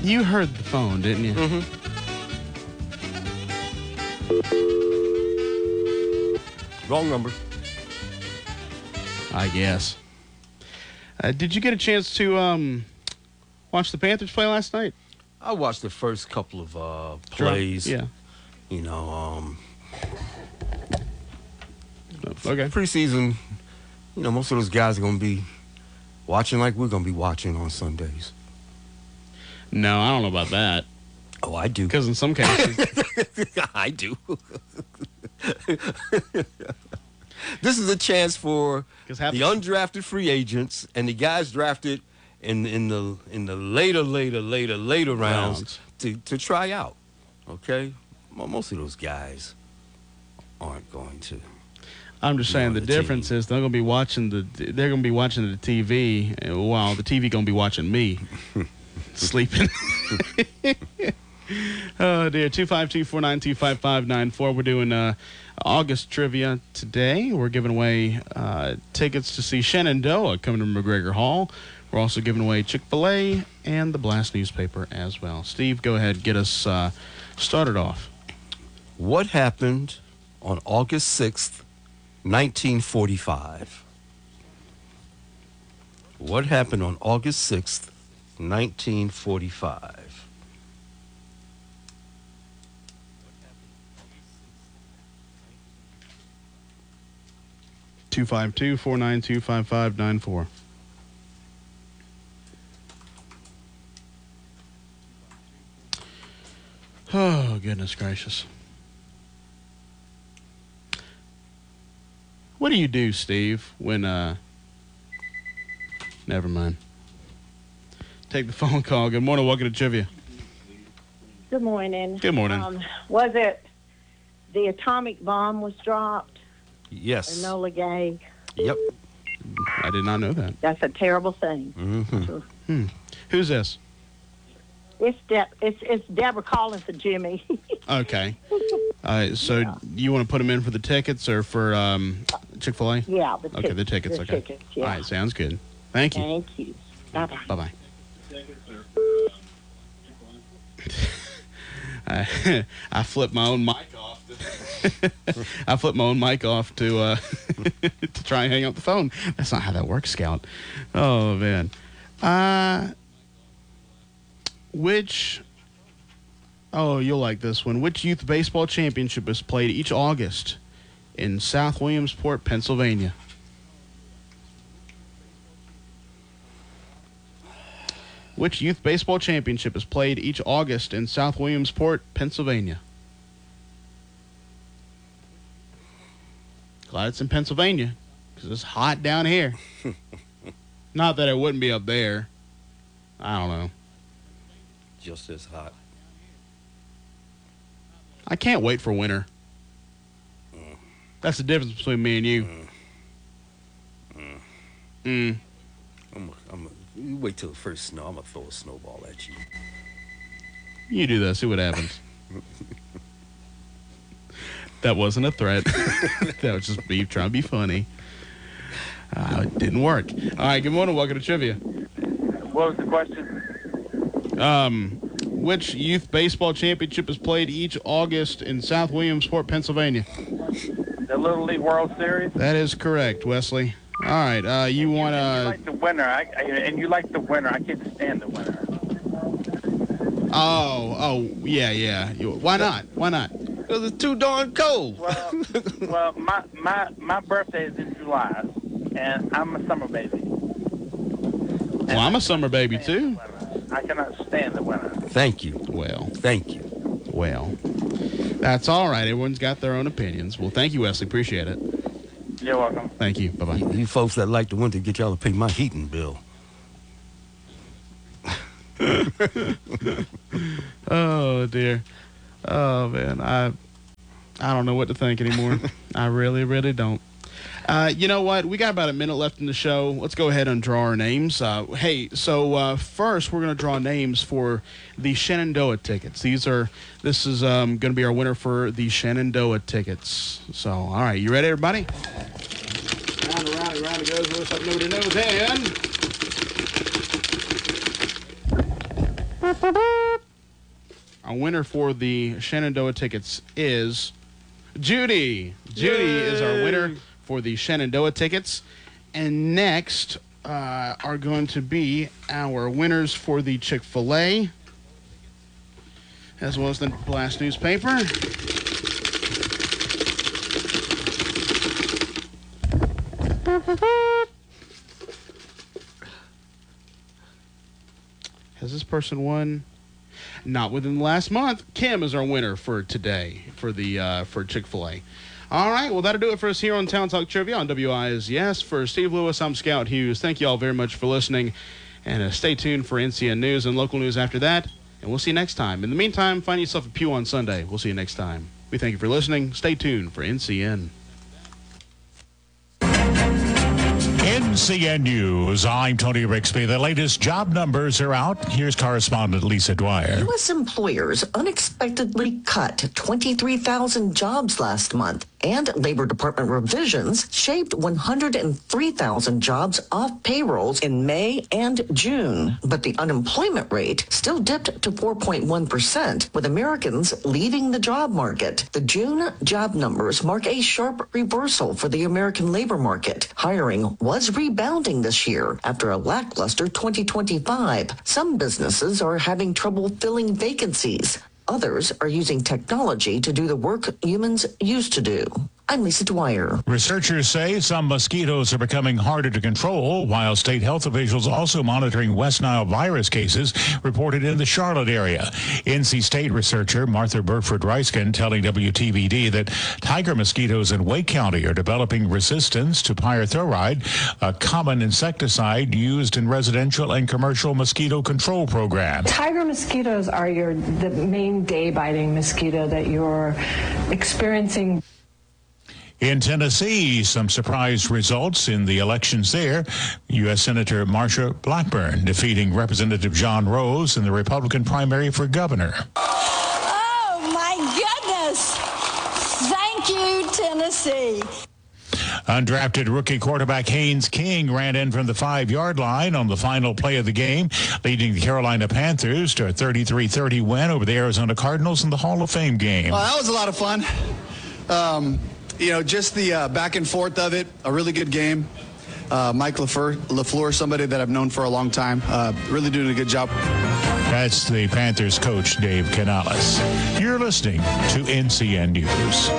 You heard the phone, didn't you? Mm-hmm. Wrong number. I guess. Did you get a chance to watch the Panthers play last night? I watched the first couple of plays. Yeah. You know, Okay. preseason, most of those guys are going to be watching like we're going to be watching on Sundays. No, I don't know about that. Oh, I do. Because in some cases, I do. This is a chance for the undrafted free agents and the guys drafted in the later rounds to try out. Okay, most of those guys aren't going to. I'm just saying the difference is they're going to be watching the TV while the TV going to be watching me sleeping. Oh dear. 252-492-5594. We're doing August trivia today. We're giving away tickets to see Shenandoah coming to McGregor Hall. We're also giving away Chick-fil-A and the Blast newspaper as well. Steve, go ahead, get us started off. What happened on August 6th, 1945? What happened on August 6th, 1945? 252-492-5594. Oh, goodness gracious. What do you do, Steve, when, never mind. Take the phone call. Good morning. Welcome to Trivia. Good morning. Good morning. Was it the atomic bomb was dropped? Yes. Enola Gay? Yep. I did not know that. That's a terrible thing. Mm-hmm. Who's this? It's Deborah calling for Jimmy. Okay. So you want to put him in for the tickets or for Chick-fil-A? Yeah. Okay, the tickets. The Okay. tickets, yeah. All right, sounds good. Thank you. Thank you. Bye-bye. Bye-bye. I flipped my own mic off. I flipped my own mic off to to try and hang up the phone. That's not how that works, Scout. Oh man. You'll like this one. Which youth baseball championship is played each August in South Williamsport, Pennsylvania? Which youth baseball championship is played each August in South Williamsport, Pennsylvania? Glad it's in Pennsylvania because it's hot down here. Not that it wouldn't be up there. I don't know. Just as hot. I can't wait for winter. That's the difference between me and you. You wait till the first snow. I'm going to throw a snowball at you. You do that. See what happens. That wasn't a threat. That was just me trying to be funny. It didn't work. All right, good morning. Welcome to Trivia. What was the question? Which youth baseball championship is played each August in South Williamsport, Pennsylvania? The Little League World Series? That is correct, Wesley. All right, you want to... You like the winner, and you like the winner. I can't stand the winner. Yeah. Why not? Because it's too darn cold. Well, my birthday is in July, and I'm a summer baby. Well, I'm a summer baby, too. I cannot stand the winner. Thank you. Well. Thank you. Well, that's all right. Everyone's got their own opinions. Well, thank you, Wesley. Appreciate it. You're welcome. Thank you. Bye-bye. You folks that like the winter, get y'all to pay my heating bill. Oh, dear. Oh, man. I don't know what to think anymore. I really, really don't. You know what? We got about a minute left in the show. Let's go ahead and draw our names. First we're going to draw names for the Shenandoah tickets. This is going to be our winner for the Shenandoah tickets. So, all right, you ready, everybody? Round it goes. What's up, nobody knows. And Our winner for the Shenandoah tickets is Judy. Judy is our winner for the Shenandoah tickets. And next are going to be our winners for the Chick-fil-A, as well as the Blast newspaper. Has this person won? Not within the last month. Kim is our winner for today for the for Chick-fil-A. All right, well, that'll do it for us here on Town Talk Trivia on WISES. For Steve Lewis, I'm Scout Hughes. Thank you all very much for listening, and stay tuned for NCN News and local news after that, and we'll see you next time. In the meantime, find yourself a pew on Sunday. We'll see you next time. We thank you for listening. Stay tuned for NCN. NCN News, I'm Tony Rixby. The latest job numbers are out. Here's correspondent Lisa Dwyer. U.S. employers unexpectedly cut 23,000 jobs last month, and Labor Department revisions shaved 103,000 jobs off payrolls in May and June. But the unemployment rate still dipped to 4.1%, with Americans leaving the job market. The June job numbers mark a sharp reversal for the American labor market. Hiring was rebounding this year after a lackluster 2025. Some businesses are having trouble filling vacancies. Others are using technology to do the work humans used to do. I'm Lisa Dwyer. Researchers say some mosquitoes are becoming harder to control, while state health officials also monitoring West Nile virus cases reported in the Charlotte area. NC State researcher Martha Burford-Reiskin telling WTVD that tiger mosquitoes in Wake County are developing resistance to pyrethroid, a common insecticide used in residential and commercial mosquito control programs. Tiger mosquitoes are the main day-biting mosquito that you're experiencing. In Tennessee, some surprise results in the elections there. U.S. Senator Marsha Blackburn defeating Representative John Rose in the Republican primary for governor. Oh, my goodness. Thank you, Tennessee. Undrafted rookie quarterback Haynes King ran in from the 5-yard line on the final play of the game, leading the Carolina Panthers to a 33-30 win over the Arizona Cardinals in the Hall of Fame game. Well, that was a lot of fun. Just the back and forth of it, a really good game. Mike LaFleur, somebody that I've known for a long time, really doing a good job. That's the Panthers coach, Dave Canales. You're listening to NCN News.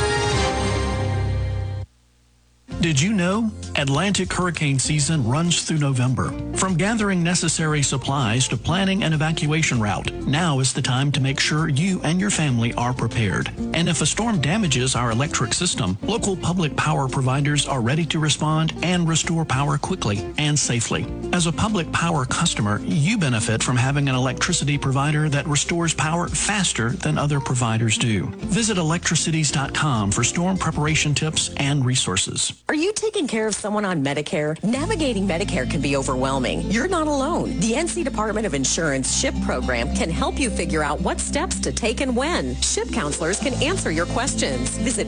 Did you know Atlantic hurricane season runs through November? From gathering necessary supplies to planning an evacuation route, now is the time to make sure you and your family are prepared. And if a storm damages our electric system, local public power providers are ready to respond and restore power quickly and safely. As a public power customer, you benefit from having an electricity provider that restores power faster than other providers do. Visit electricities.com for storm preparation tips and resources. Are you taking care of someone on Medicare? Navigating Medicare can be overwhelming. You're not alone. The NC Department of Insurance SHIP program can help you figure out what steps to take and when. SHIP counselors can answer your questions. Visit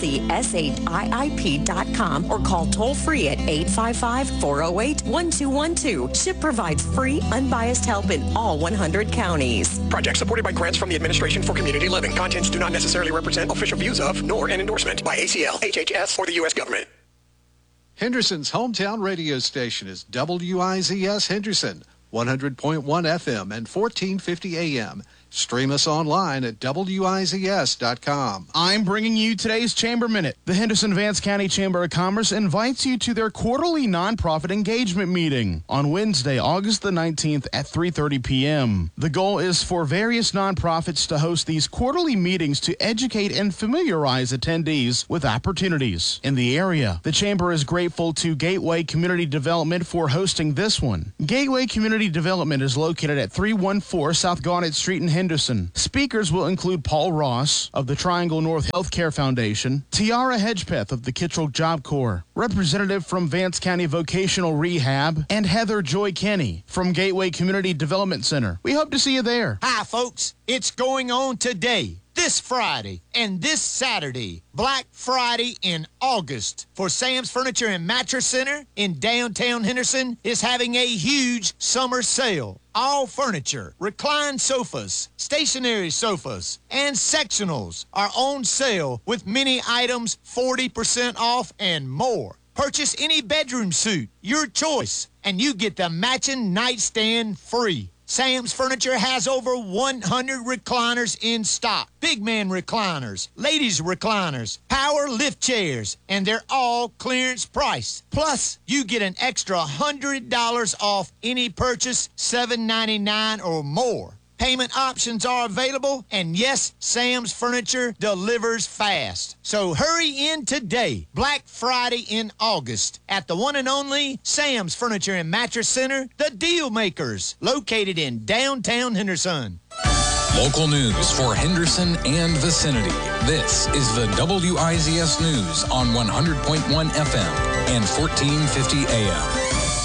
ncshiip.com or call toll-free at 855-408-1212. SHIP provides free, unbiased help in all 100 counties. Project supported by grants from the Administration for Community Living. Contents do not necessarily represent official views of, nor an endorsement by ACL, HHS, or the U.S. government. Henderson's hometown radio station is WIZS Henderson, 100.1 FM and 1450 AM. Stream us online at WIZS.com. I'm bringing you today's Chamber Minute. The Henderson-Vance County Chamber of Commerce invites you to their quarterly nonprofit engagement meeting on Wednesday, August the 19th at 3:30 p.m. The goal is for various nonprofits to host these quarterly meetings to educate and familiarize attendees with opportunities in the area. The Chamber is grateful to Gateway Community Development for hosting this one. Gateway Community Development is located at 314 South Gaudet Street in Henderson. Speakers will include Paul Ross of the Triangle North Healthcare Foundation, Tiara Hedgepeth of the Kittrell Job Corps, representative from Vance County Vocational Rehab, and Heather Joy Kenny from Gateway Community Development Center. We hope to see you there. Hi, folks. It's going on today. this Friday and this Saturday, Black Friday in August, for Sam's Furniture and Mattress Center in downtown Henderson is having a huge summer sale. All furniture, reclined sofas, stationary sofas, and sectionals are on sale with many items 40% off and more. Purchase any bedroom suit, your choice, and you get the matching nightstand free. Sam's Furniture has over 100 recliners in stock. Big man recliners, ladies recliners, power lift chairs, and they're all clearance price. Plus, you get an extra $100 off any purchase, $7.99 or more. Payment options are available, and yes, Sam's Furniture delivers fast. So hurry in today, Black Friday in August, at the one and only Sam's Furniture and Mattress Center, the Deal Makers, located in downtown Henderson. Local news for Henderson and vicinity. This is the WIZS News on 100.1 FM and 1450 AM.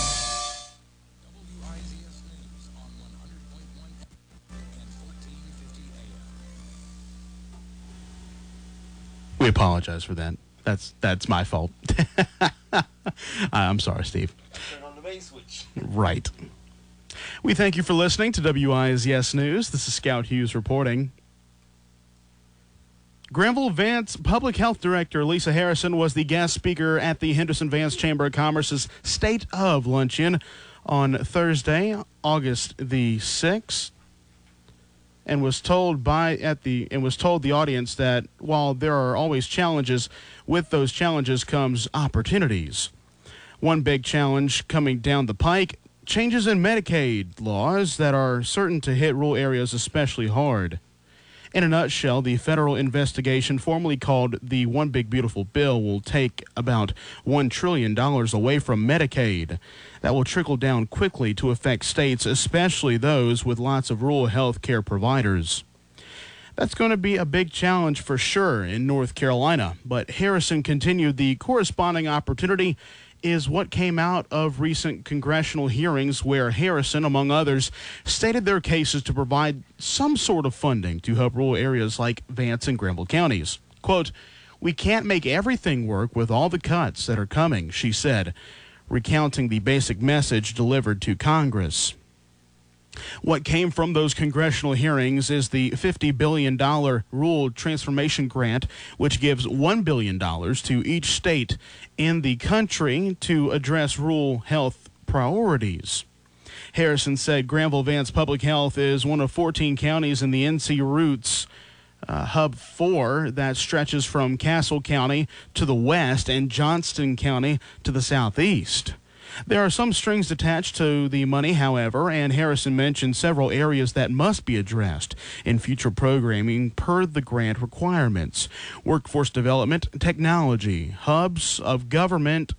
We apologize for that. That's my fault. I'm sorry, Steve. Turn on the main switch. Right. We thank you for listening to WIZS News. This is Scout Hughes reporting. Granville-Vance Public Health Director Lisa Harrison was the guest speaker at the Henderson-Vance Chamber of Commerce's State of Luncheon on Thursday, August the 6th. And was told the audience that while there are always challenges, with those challenges comes opportunities. One big challenge coming down the pike: changes in Medicaid laws that are certain to hit rural areas especially hard. In a nutshell, the federal investigation, formerly called the One Big Beautiful Bill, will take about $1 trillion away from Medicaid. That will trickle down quickly to affect states, especially those with lots of rural health care providers. That's going to be a big challenge for sure in North Carolina, but Harrison continued the corresponding opportunity is what came out of recent congressional hearings where Harrison, among others, stated their cases to provide some sort of funding to help rural areas like Vance and Granville counties. Quote, "We can't make everything work with all the cuts that are coming," she said, recounting the basic message delivered to Congress. What came from those congressional hearings is the $50 billion Rural Transformation Grant, which gives $1 billion to each state in the country to address rural health priorities. Harrison said Granville-Vance Public Health is one of 14 counties in the NC Roots Hub 4 that stretches from Castle County to the west and Johnston County to the southeast. There are some strings attached to the money, however, and Harrison mentioned several areas that must be addressed in future programming per the grant requirements: workforce development, technology, hubs of governance,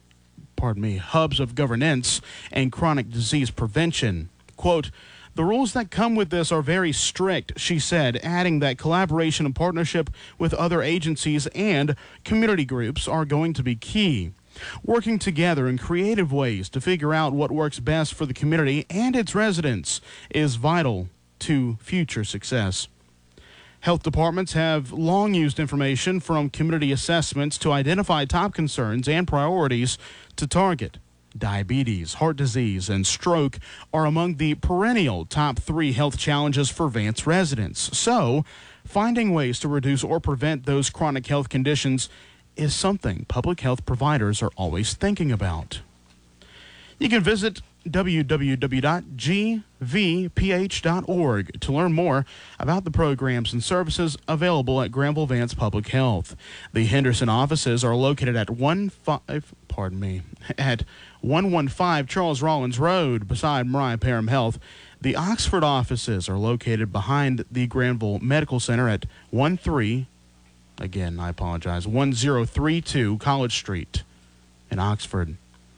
and chronic disease prevention. Quote, "The rules that come with this are very strict," she said, adding that collaboration and partnership with other agencies and community groups are going to be key. Working together in creative ways to figure out what works best for the community and its residents is vital to future success. Health departments have long used information from community assessments to identify top concerns and priorities to target. Diabetes, heart disease, and stroke are among the perennial top 3 health challenges for Vance residents. So, finding ways to reduce or prevent those chronic health conditions is something public health providers are always thinking about. You can visit www.gvph.org to learn more about the programs and services available at Granville-Vance Public Health. The Henderson offices are located at 115 Charles Rollins Road beside Mariah Parham Health. The Oxford offices are located behind the Granville Medical Center at 1032 College Street in Oxford.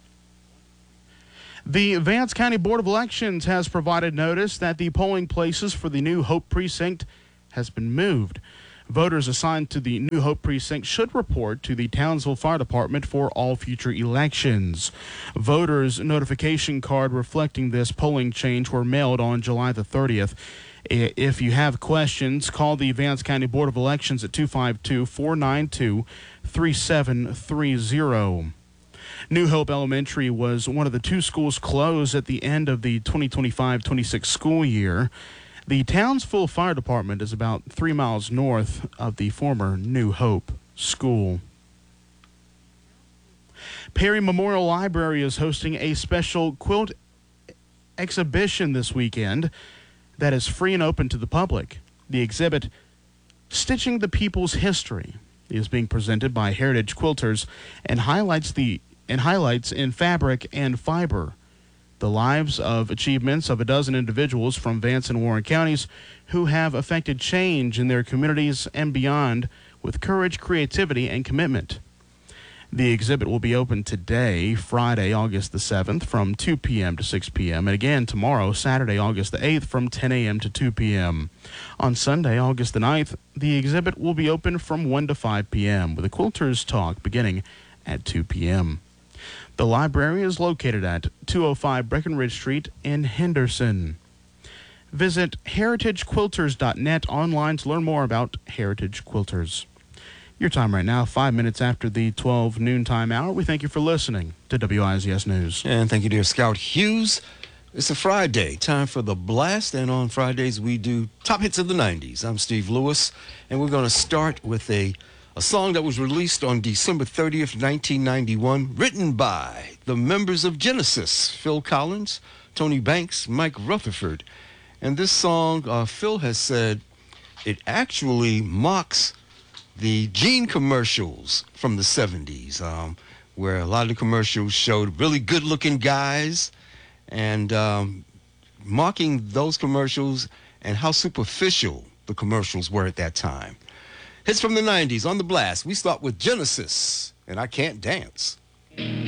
The Vance County Board of Elections has provided notice that the polling places for the new Hope Precinct has been moved. Voters assigned to the New Hope Precinct should report to the Townsville Fire Department for all future elections. Voters' notification card reflecting this polling change were mailed on July the 30th. If you have questions, call the Vance County Board of Elections at 252-492-3730. New Hope Elementary was one of the two schools closed at the end of the 2025-26 school year. The Townsville Fire Department is about 3 miles north of the former New Hope School. Perry Memorial Library is hosting a special quilt exhibition this weekend that is free and open to the public. The exhibit, Stitching the People's History, is being presented by Heritage Quilters and highlights in fabric and fiber the lives of achievements of a dozen individuals from Vance and Warren counties who have affected change in their communities and beyond with courage, creativity, and commitment. The exhibit will be open today, Friday, August the 7th, from 2 p.m. to 6 p.m., and again tomorrow, Saturday, August the 8th, from 10 a.m. to 2 p.m. On Sunday, August the 9th, the exhibit will be open from 1 to 5 p.m., with a quilter's talk beginning at 2 p.m. The library is located at 205 Breckenridge Street in Henderson. Visit heritagequilters.net online to learn more about Heritage Quilters. Your time right now, 5 minutes after the 12 noontime hour. We thank you for listening to WIZS News. And thank you, dear Scout Hughes. It's a Friday, time for The Blast, and on Fridays we do Top Hits of the 90s. I'm Steve Lewis, and we're going to start with a song that was released on December 30th, 1991, written by the members of Genesis, Phil Collins, Tony Banks, Mike Rutherford. And this song, Phil has said, it actually mocks the Gene commercials from the 70s, where a lot of the commercials showed really good-looking guys, and mocking those commercials and how superficial the commercials were at that time. Hits from the 90s on The Blast. We start with Genesis, and I Can't Dance.